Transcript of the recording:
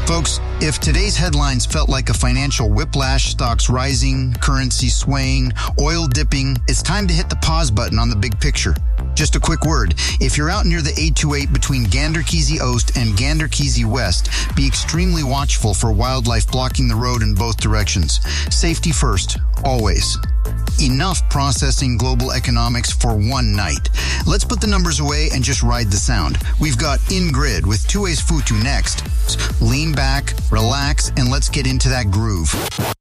Folks, if today's headlines felt like a financial whiplash, stocks rising, currency swaying, oil dipping, it's time to hit the pause button on the big picture. Just a quick word. If you're out near the 828 between Ganderkesee Oost and Ganderkesee West, be extremely watchful for wildlife blocking the road in both directions. Safety first, always. Enough processing global economics for one night. Let's put the numbers away and just ride the sound. We've got InGrid with Tues Futu next. Lean back, relax, and let's get into that groove.